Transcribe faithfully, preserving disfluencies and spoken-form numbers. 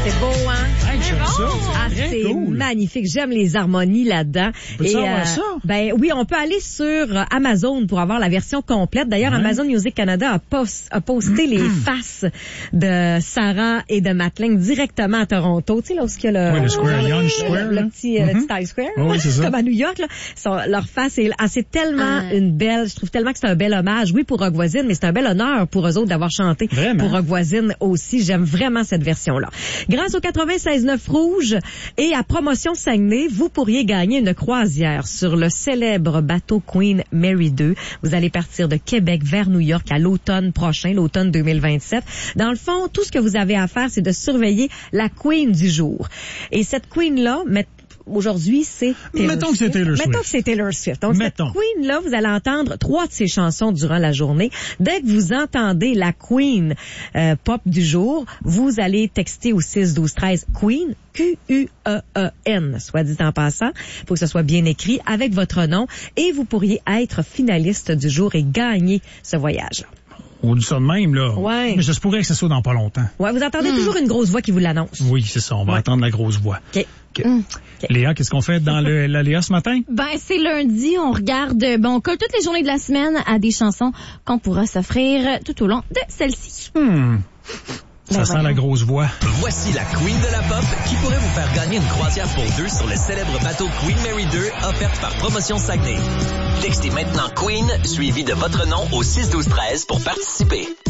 C'est beau, hein? Hey, j'aime bon. ça. Ah, c'est c'est cool. magnifique. J'aime les harmonies là-dedans. Peux-tu avoir euh, ça? Ben oui, on peut aller sur Amazon pour avoir la version complète. D'ailleurs, Ouais. Amazon Music Canada a, post, a posté les faces de Sarah et de Madeleine directement à Toronto. Tu sais, là où il y a le... Oui, le Square, Yonge Square, Le, là. le petit, euh, le Mhm. petit Times Square. Oh, oui, c'est ça. Comme à New York, là. Son- leur face, est, ah, c'est tellement Ah. une belle... Je trouve tellement que c'est un bel hommage. Oui, pour Rock Voisine, mais c'est un bel honneur pour eux autres d'avoir chanté Vraiment. pour Rock Voisine aussi. J'aime vraiment cette version-là. Grâce au quatre-vingt-seize neuf Rouge et à Promotion Saguenay, vous pourriez gagner une croisière sur le célèbre bateau Queen Mary deux. Vous allez partir de Québec vers New York à l'automne prochain, l'automne deux mille vingt-sept. Dans le fond, tout ce que vous avez à faire, c'est de surveiller la Queen du jour. Et cette Queen-là, met- aujourd'hui, c'est Taylor Mettons que c'est Swift. Taylor Swift. Mettons que c'est Taylor Swift. Donc, Mettons. cette Queen-là, vous allez entendre trois de ses chansons durant la journée. Dès que vous entendez la Queen euh, pop du jour, vous allez texter au six douze treize Queen, Q U E E N, soit dit en passant. Il faut que ce soit bien écrit avec votre nom et vous pourriez être finaliste du jour et gagner ce voyage-là. On dit ça de même, là. Ouais. Mais ça se pourrait que ça soit dans pas longtemps. Ouais, vous entendez toujours une grosse voix qui vous l'annonce. Oui, c'est ça. On va Ouais. entendre la grosse voix. OK. OK. Léa, qu'est-ce qu'on fait dans le l'Aléa ce matin? Ben, c'est lundi, on regarde, bon, on colle toutes les journées de la semaine à des chansons qu'on pourra s'offrir tout au long de celle-ci. Hmm. Ça Ben sent voyons. la grosse voix. Voici la Queen de la Pop qui pourrait vous faire gagner une croisière pour deux sur le célèbre bateau Queen Mary deux offerte par Promotion Saguenay. Textez maintenant Queen suivi de votre nom au six douze treize pour participer.